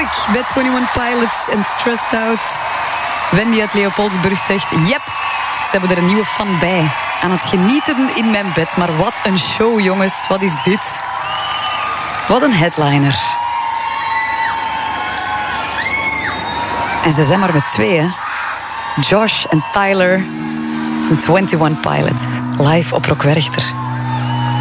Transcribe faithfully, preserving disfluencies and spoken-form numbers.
bij eenentwintig Pilots en Stressed Out. Wendy uit Leopoldsburg zegt... Yep, ze hebben er een nieuwe fan bij. Aan het genieten in mijn bed. Maar wat een show, jongens. Wat is dit? Wat een headliner. En ze zijn maar met twee, hè. Josh en Tyler van eenentwintig Pilots. Live op Rock Werchter.